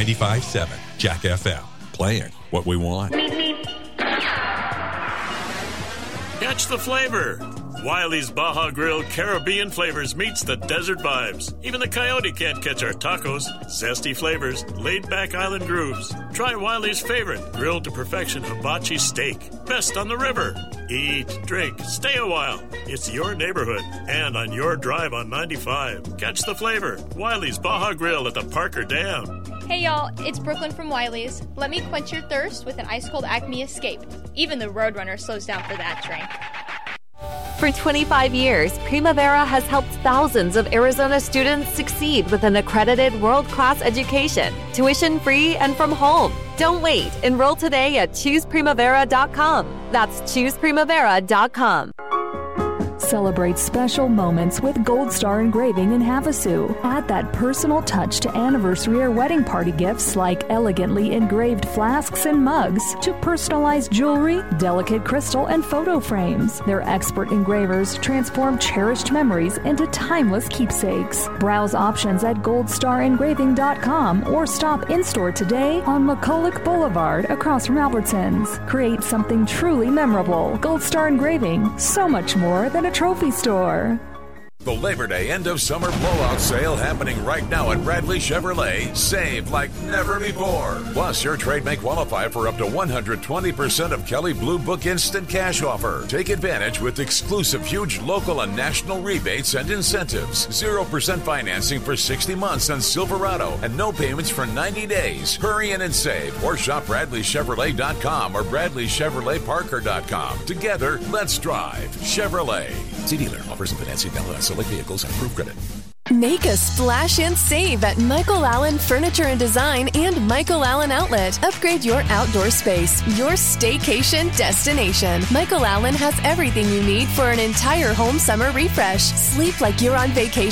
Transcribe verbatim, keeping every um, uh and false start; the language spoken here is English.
ninety-five point seven Jack F M. Playing what we want. Catch the flavor. Wiley's Baja Grill Caribbean flavors meets the desert vibes. Even the coyote can't catch our tacos. Zesty flavors, laid-back island grooves. Try Wiley's favorite grilled to perfection hibachi steak. Best on the river. Eat, drink, stay a while. It's your neighborhood and on your drive on ninety-five. Catch the flavor. Wiley's Baja Grill at the Parker Dam. Hey y'all, it's Brooklyn from Wiley's. Let me quench your thirst with an ice-cold Acme Escape. Even the Roadrunner slows down for that drink. For twenty-five years, Primavera has helped thousands of Arizona students succeed with an accredited world-class education, tuition-free and from home. Don't wait. Enroll today at choose primavera dot com. That's choose primavera dot com. Celebrate special moments with Gold Star Engraving in Havasu. Add that personal touch to anniversary or wedding party gifts like elegantly engraved flasks and mugs to personalized jewelry, delicate crystal, and photo frames. Their expert engravers transform cherished memories into timeless keepsakes. Browse options at gold star engraving dot com or stop in-store today on McCulloch Boulevard across from Albertsons. Create something truly memorable. Gold Star Engraving, so much more than a trophy store. The Labor Day end of summer blowout sale happening right now at Bradley Chevrolet. Save like never before. Plus, your trade may qualify for up to one hundred twenty percent of Kelley Blue Book instant cash offer. Take advantage with exclusive huge local and national rebates and incentives. zero percent financing for sixty months on Silverado and no payments for ninety days. Hurry in and save or shop Bradley Chevrolet dot com or Bradley Chevrolet Parker dot com. Together, let's drive Chevrolet. See dealer. Offers and financing valid on select vehicles and approved credit. Make a splash and save at Michael Allen Furniture and Design and Michael Allen Outlet. Upgrade your outdoor space, your staycation destination. Michael Allen has everything you need for an entire home summer refresh. Sleep like you're on vacation